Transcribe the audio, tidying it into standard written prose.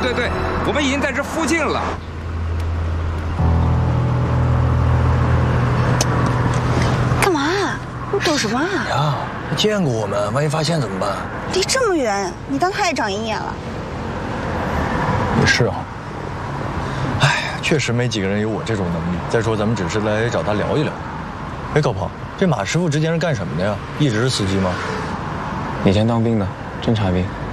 对，我们已经在这附近了。 干嘛？你躲什么啊？ 呀，见过我们，万一发现怎么办？ 离这么远，你当他也长鹰眼了？ 也是啊。哎，确实没几个人有我这种能力。再说咱们只是来找他聊一聊。哎，高鹏，这马师傅之前是干什么的呀？一直是司机吗？ 以前当兵的，侦察兵。